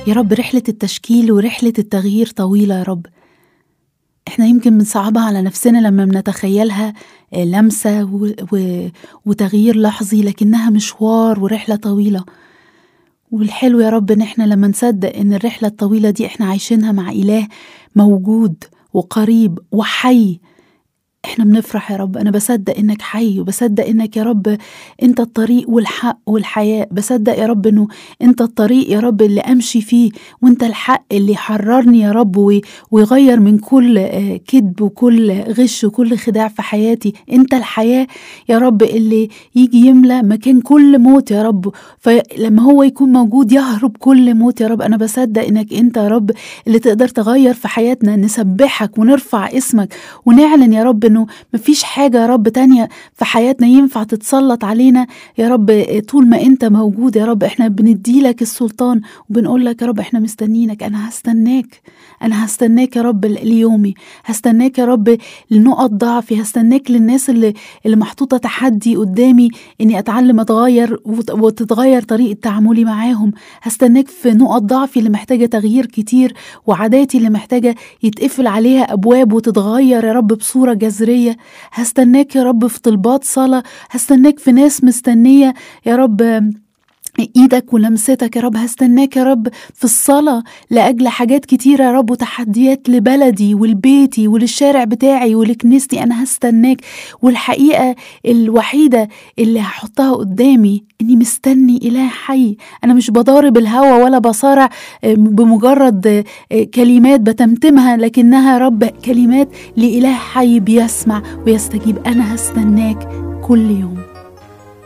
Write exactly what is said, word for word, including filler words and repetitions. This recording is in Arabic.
يا رب رحلة التشكيل ورحلة التغيير طويلة يا رب. احنا يمكن بنصعبها على نفسنا لما بنتخيلها لمسة و... و... وتغيير لحظي، لكنها مشوار ورحلة طويلة. والحلو يا رب ان احنا لما نصدق ان الرحلة الطويلة دي احنا عايشينها مع إله موجود وقريب وحي، احنا بنفرح يا رب. انا بصدق انك حي، وبصدق انك يا رب انت الطريق والحق والحياة. بصدق يا رب انه انت الطريق يا رب اللي امشي فيه، وانت الحق اللي يحررني يا رب ويغير من كل كذب وكل غش وكل خداع في حياتي. انت الحياة يا رب اللي يجي يملى مكان كل موت يا رب، فلما هو يكون موجود يهرب كل موت يا رب. انا بصدق انك انت يا رب اللي تقدر تغير في حياتنا. نسبحك ونرفع اسمك ونعلن يا رب انه مفيش حاجة يا رب تانية في حياتنا ينفع تتسلط علينا يا رب طول ما انت موجود يا رب. احنا بنديلك السلطان وبنقول لك يا رب احنا مستنينك. انا هستناك، انا هستناك يا رب ليومي، هستناك يا رب لنقط ضعفي، هستناك للناس اللي اللي محطوطة تحدي قدامي اني اتعلم اتغير وتتغير طريقة تعاملي معاهم. هستناك في نقط ضعفي اللي محتاجة تغيير كتير، وعاداتي اللي محتاجة يتقفل عليها ابواب وتتغير يا رب بصورة جذرية. هستناك يا رب في طلبات صلاة، هستناك في ناس مستنية يا رب ايدك ولمستك يا رب. هستناك يا رب في الصلاة لأجل حاجات كتيرة يا رب، وتحديات لبلدي ولبيتي وللشارع بتاعي ولكنيستي. أنا هستناك، والحقيقة الوحيدة اللي هحطها قدامي إني مستني إله حي. أنا مش بضارب الهوى ولا بصارع بمجرد كلمات بتمتمها، لكنها يا رب كلمات لإله حي بيسمع ويستجيب. أنا هستناك كل يوم.